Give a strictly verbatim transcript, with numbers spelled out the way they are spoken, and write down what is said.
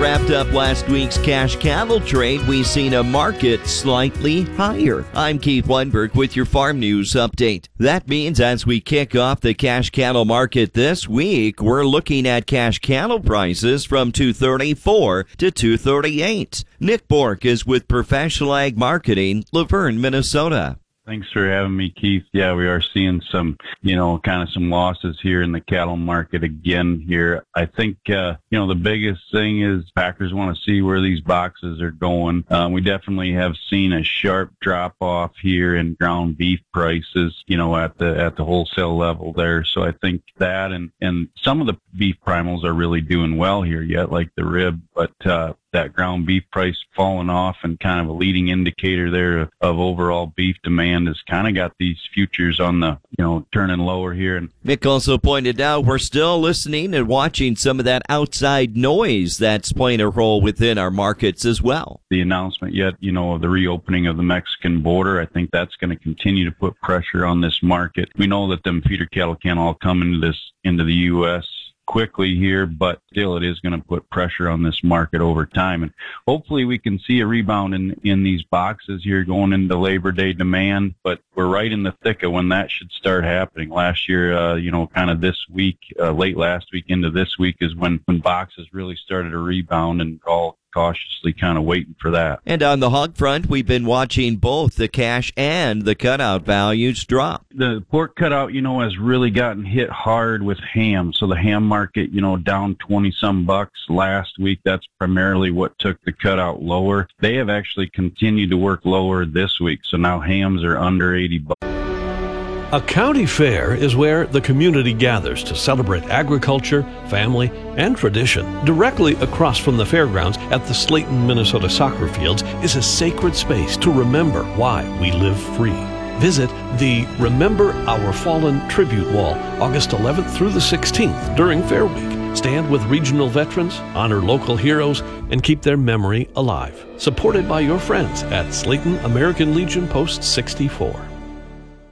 wrapped up last week's cash cattle trade, we've seen a market slightly higher. I'm Keith Weinberg with your farm news update. That means as we kick off the cash cattle market this week, we're looking at cash cattle prices from two thirty-four to two thirty-eight. Nick Bork is with Professional Ag Marketing, Laverne, Minnesota. Thanks for having me, Keith. Yeah, we are seeing some, you know, kind of some losses here in the cattle market again here. I think, uh, you know, the biggest thing is packers want to see where these boxes are going. Um, we definitely have seen a sharp drop off here in ground beef prices, you know, at the at the wholesale level there. So I think that and, and some of the beef primals are really doing well here yet, like the rib, but uh, that ground beef price falling off and kind of a leading indicator there of, of overall beef demand has kind of got these futures on the, you know, turning lower here. And Mick also pointed out we're still listening and watching some of that outside noise that's playing a role within our markets as well. The announcement yet, you know, of the reopening of the Mexican border, I think that's going to continue to put pressure on this market. We know that them feeder cattle can't all come into this, into the U S quickly here, but still it is going to put pressure on this market over time. And hopefully we can see a rebound in, in these boxes here going into Labor Day demand, but we're right in the thick of when that should start happening. Last year, uh, you know, kind of this week, uh, late last week into this week is when, when boxes really started to rebound, and all cautiously kind of waiting for that. And on the hog front, we've been watching both the cash and the cutout values drop. The pork cutout, you know, has really gotten hit hard with ham. So the ham market, you know, down twenty some bucks last week. That's primarily what took the cutout lower. They have actually continued to work lower this week. So now hams are under eighty bucks. A county fair is where the community gathers to celebrate agriculture, family, and tradition. Directly across from the fairgrounds at the Slayton, Minnesota soccer fields is a sacred space to remember why we live free. Visit the Remember Our Fallen Tribute Wall August eleventh through the sixteenth during Fair Week. Stand with regional veterans, honor local heroes, and keep their memory alive. Supported by your friends at Slayton American Legion Post sixty-four.